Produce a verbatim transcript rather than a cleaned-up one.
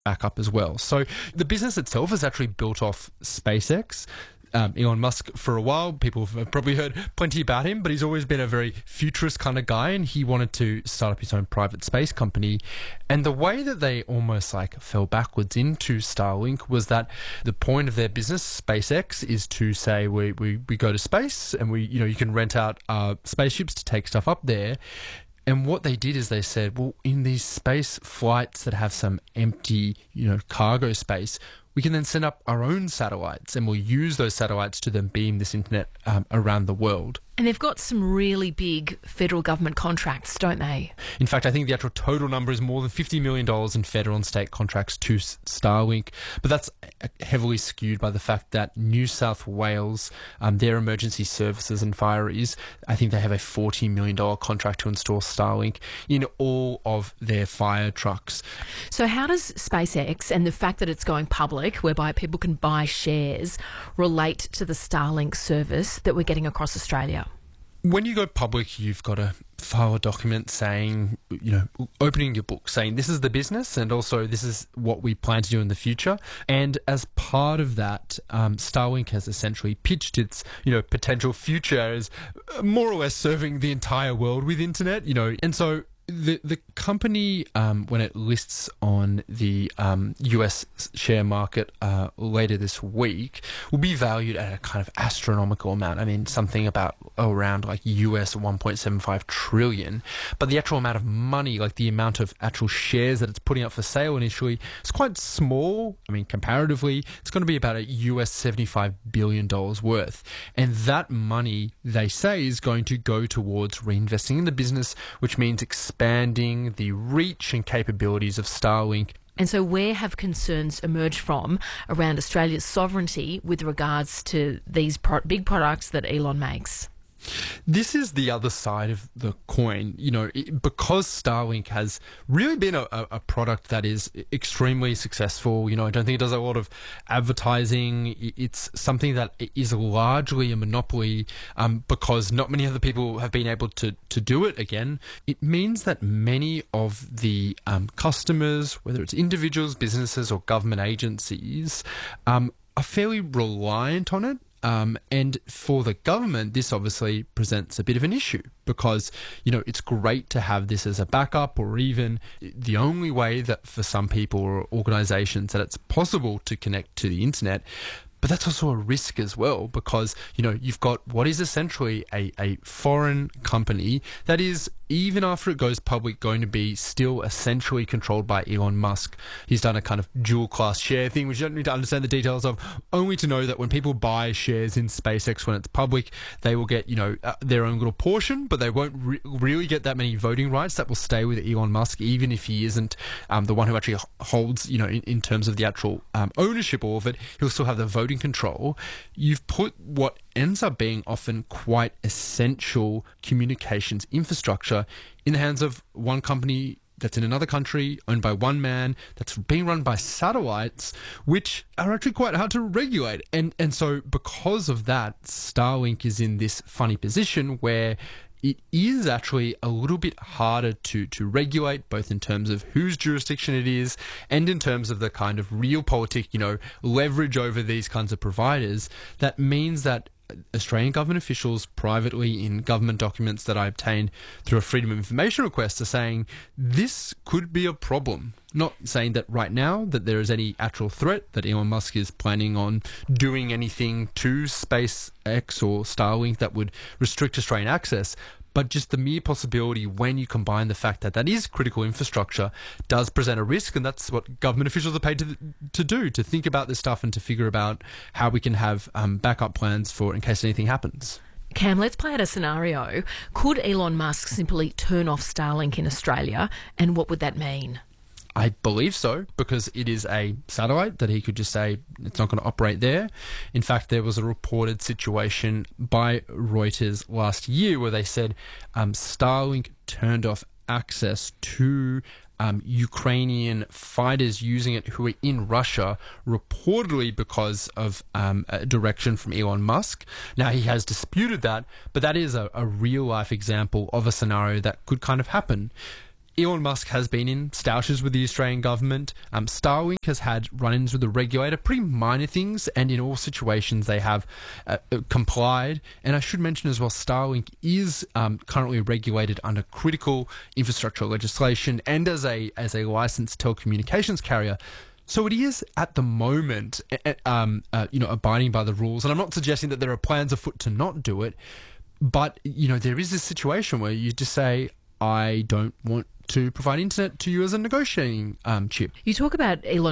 backup as well. So the business itself is actually built off SpaceX. Um, Elon Musk, for a while, people have probably heard plenty about him, but he's always been a very futurist kind of guy, and he wanted to start up his own private space company. And the way that they almost like fell backwards into Starlink was that the point of their business, SpaceX, is to say we, we, we go to space and we, you know, you can rent out uh, spaceships to take stuff up there. And what they did is they said, well, in these space flights that have some empty, you know, cargo space, we can then send up our own satellites, and we'll use those satellites to then beam this internet um, around the world. And they've got some really big federal government contracts, don't they? In fact, I think the actual total number is more than fifty million dollars in federal and state contracts to Starlink. But that's heavily skewed by the fact that New South Wales, um, their emergency services and fireys, I think they have a forty million dollars contract to install Starlink in all of their fire trucks. So how does SpaceX and the fact that it's going public, whereby people can buy shares, relate to the Starlink service that we're getting across Australia? When you go public, you've got to file a document saying, you know, opening your book, saying this is the business and also this is what we plan to do in the future. And as part of that, um, Starlink has essentially pitched its, you know, potential future as more or less serving the entire world with internet, you know, and so The the company, um, when it lists on the um, U S share market uh, later this week, will be valued at a kind of astronomical amount. I mean, something about around like U S one point seven five trillion. But the actual amount of money, like the amount of actual shares that it's putting up for sale initially, is quite small. I mean, comparatively, it's going to be about a U S seventy-five billion dollars worth. And that money, they say, is going to go towards reinvesting in the business, which means expanding the reach and capabilities of Starlink. And so where have concerns emerged from around Australia's sovereignty with regards to these pro- big products that Elon makes? This is the other side of the coin. You know, it, because Starlink has really been a, a product that is extremely successful. You know, I don't think it does a lot of advertising. It's something that is largely a monopoly um, because not many other people have been able to, to do it again. It means that many of the um, customers, whether it's individuals, businesses, or government agencies, um, are fairly reliant on it. Um, and for the government, this obviously presents a bit of an issue because, you know, it's great to have this as a backup, or even the only way that for some people or organizations that it's possible to connect to the internet. But that's also a risk as well because, you know, you've got what is essentially a, a foreign company that is, even after it goes public, going to be still essentially controlled by Elon Musk. He's done a kind of dual class share thing, which you don't need to understand the details of, only to know that when people buy shares in SpaceX when it's public, they will get, you know, uh, their own little portion, but they won't re- really get that many voting rights. That will stay with Elon Musk, even if he isn't um, the one who actually holds, you know, in, in terms of the actual um, ownership of it, he'll still have the voting control. You've put what ends up being often quite essential communications infrastructure in the hands of one company that's in another country, owned by one man, that's being run by satellites, which are actually quite hard to regulate. And and so because of that, Starlink is in this funny position where it is actually a little bit harder to, to regulate, both in terms of whose jurisdiction it is and in terms of the kind of realpolitik, you know, leverage over these kinds of providers. That means that Australian government officials privately in government documents that I obtained through a Freedom of Information request are saying this could be a problem. Not saying that right now that there is any actual threat that Elon Musk is planning on doing anything to SpaceX or Starlink that would restrict Australian access, but just the mere possibility when you combine the fact that that is critical infrastructure does present a risk, and that's what government officials are paid to to do, to think about this stuff and to figure about how we can have um, backup plans for in case anything happens. Cam, let's play out a scenario. Could Elon Musk simply turn off Starlink in Australia, and what would that mean? I believe so, because it is a satellite that he could just say it's not going to operate there. In fact, there was a reported situation by Reuters last year where they said um, Starlink turned off access to um, Ukrainian fighters using it who are in Russia, reportedly because of um, a direction from Elon Musk. Now, he has disputed that, but that is a, a real-life example of a scenario that could kind of happen. Elon Musk has been in stoushes with the Australian government. Um, Starlink has had run-ins with the regulator, pretty minor things, and in all situations they have uh, complied. And I should mention as well, Starlink is um, currently regulated under critical infrastructure legislation and as a as a licensed telecommunications carrier. So it is at the moment, um, uh, you know, abiding by the rules. And I'm not suggesting that there are plans afoot to not do it, but you know, there is this situation where you just say, I don't want to provide internet to you as a negotiating um, chip. You talk about Elon